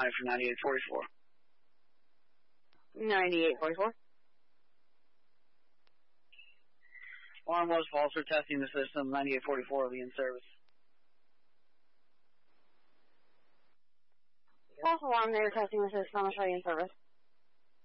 line for 9844. 9844. Alarm was false. We're testing the system. 9844 will be in service. False alarm, they were testing the system. I'll show you in service.